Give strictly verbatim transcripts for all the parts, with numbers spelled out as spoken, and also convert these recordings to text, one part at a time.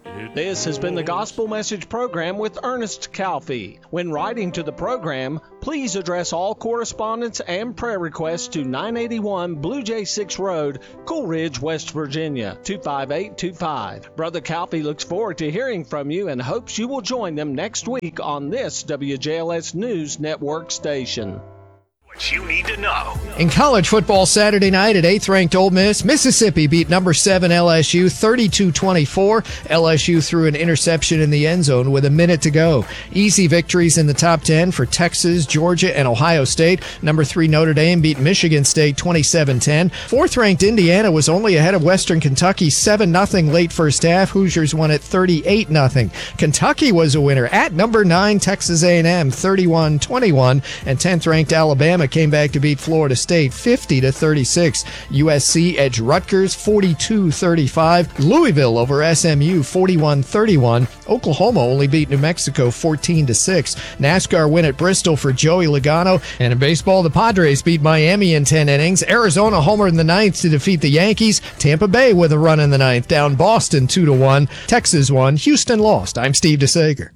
This has been the Gospel Message Program with Ernest Calfee. When writing to the program, please address all correspondence and prayer requests to nine eighty-one Blue Jay six Road, Cool Ridge, West Virginia, two five eight two five. Brother Calfee looks forward to hearing from you and hopes you will join them next week on this W J L S News Network station. What you need to know. In college football Saturday night at eighth-ranked Ole Miss, Mississippi beat number seven L S U thirty-two twenty-four. L S U threw an interception in the end zone with a minute to go. Easy victories in the top ten for Texas, Georgia, and Ohio State. Number three Notre Dame beat Michigan State twenty-seven ten. Fourth-ranked Indiana was only ahead of Western Kentucky seven nothing late first half. Hoosiers won at thirty-eight nothing. Kentucky was a winner at number nine Texas A and M thirty-one twenty-one, and tenth-ranked Alabama came back to beat Florida State fifty to thirty-six. U S C edged Rutgers forty-two thirty-five. Louisville over S M U forty-one thirty-one. Oklahoma only beat New Mexico fourteen to six. NASCAR win at Bristol for Joey Logano. And in baseball, the Padres beat Miami in ten innings. Arizona homered in the ninth to defeat the Yankees. Tampa Bay with a run in the ninth down Boston two to one. Texas won. Houston lost. I'm Steve DeSager.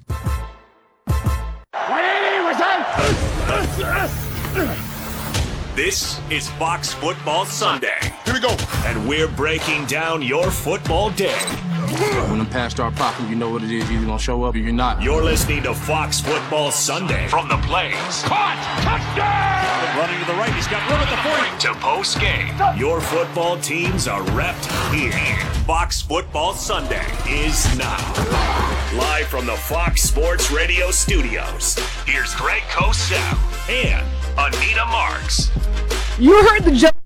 This is Fox Football Sunday. Here we go. And we're breaking down your football day. When them pass start popping, you know what it is. You're either going to show up or you're not. You're listening to Fox Football Sunday. From the plains. Caught! Touchdown! Running to the right. He's got room at the forty. To post game. Your football teams are repped here. Fox Football Sunday is now. Live from the Fox Sports Radio studios. Here's Greg Cosell and Anita Marks. You heard the joke.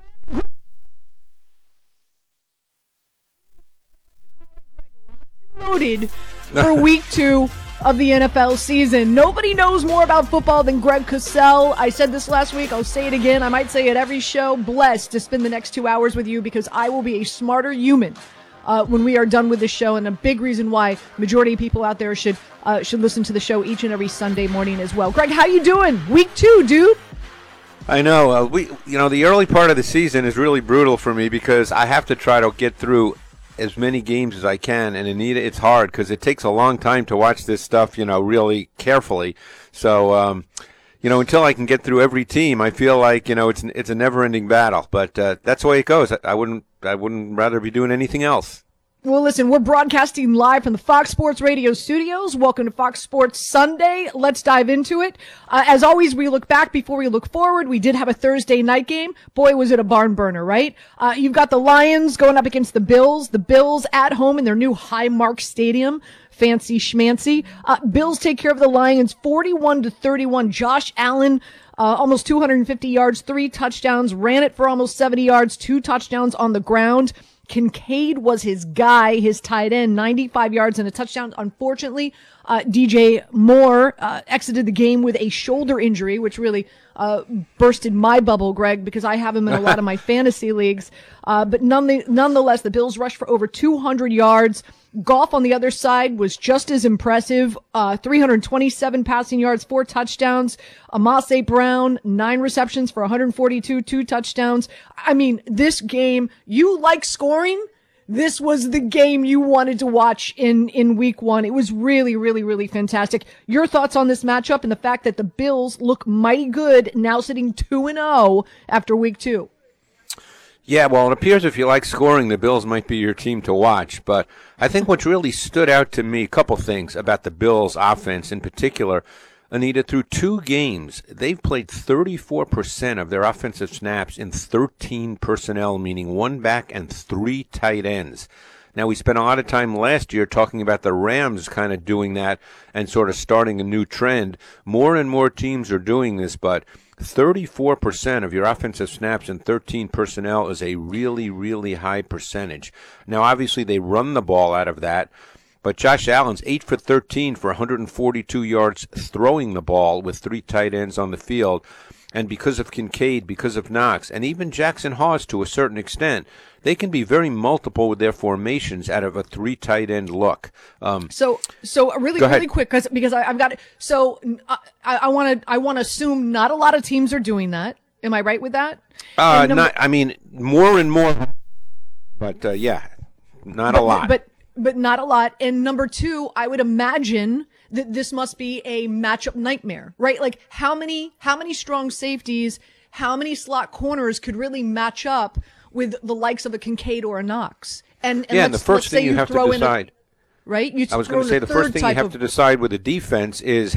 Loaded for week two of the N F L season. Nobody knows more about football than Greg Cosell. I said this last week. I'll say it again. I might say it every show. Blessed to spend the next two hours with you because I will be a smarter human uh, when we are done with this show. And a big reason why majority of people out there should uh, should listen to the show each and every Sunday morning as well. Greg, how you doing? Week two, dude. I know. Uh, we, you know, the early part of the season is really brutal for me because I have to try to get through as many games as I can. And Anita, it's hard because it takes a long time to watch this stuff, you know, really carefully. So, um, you know, until I can get through every team, I feel like, you know, it's it's a never-ending battle. But uh, that's the way it goes. I, I wouldn't I wouldn't rather be doing anything else. Well, listen, we're broadcasting live from the Fox Sports Radio studios. Welcome to Fox Sports Sunday. Let's dive into it. Uh, as always, we look back before we look forward. We did have a Thursday night game. Boy, was it a barn burner, right? Uh, you've got the Lions going up against the Bills. The Bills at home in their new Highmark Stadium. Fancy schmancy. Uh, Bills take care of the Lions forty-one to thirty-one. Josh Allen, uh, almost two hundred fifty yards, three touchdowns, ran it for almost seventy yards, two touchdowns on the ground. Kincaid was his guy, his tight end, ninety-five yards and a touchdown. Unfortunately, uh, D J Moore uh, exited the game with a shoulder injury, which really uh, bursted my bubble, Greg, because I have him in a lot of my fantasy leagues. Uh, but none, nonetheless, the Bills rushed for over two hundred yards. Goff on the other side was just as impressive. Uh, three hundred twenty-seven passing yards, four touchdowns. Amase Brown, nine receptions for one hundred forty-two, two touchdowns. I mean, this game, you like scoring? This was the game you wanted to watch in, in week one. It was really, really, really fantastic. Your thoughts on this matchup and the fact that the Bills look mighty good now sitting two and oh after week two? Yeah, well, it appears if you like scoring, the Bills might be your team to watch. But I think what really stood out to me, a couple things about the Bills' offense in particular, Anita, through two games, they've played thirty-four percent of their offensive snaps in thirteen personnel, meaning one back and three tight ends. Now, we spent a lot of time last year talking about the Rams kind of doing that and sort of starting a new trend. More and more teams are doing this, but thirty-four percent of your offensive snaps in thirteen personnel is a really, really high percentage. Now, obviously, they run the ball out of that, but Josh Allen's eight for thirteen for one hundred forty-two yards throwing the ball with three tight ends on the field. And because of Kincaid, because of Knox, and even Jackson Hawes to a certain extent, they can be very multiple with their formations out of a three tight end look. Um, so, so really, really quick, because because I, I've got it. So I want to I want to assume not a lot of teams are doing that. Am I right with that? Uh, number, not. I mean, more and more, but uh, yeah, not but, a lot. But but not a lot. And number two, I would imagine that this must be a matchup nightmare, right? Like how many, how many strong safeties, how many slot corners could really match up with the likes of a Kincaid or a Knox? And, and yeah, and the first thing you, you have to decide. A, right? You I was going to say the first thing you have of, to decide with a defense is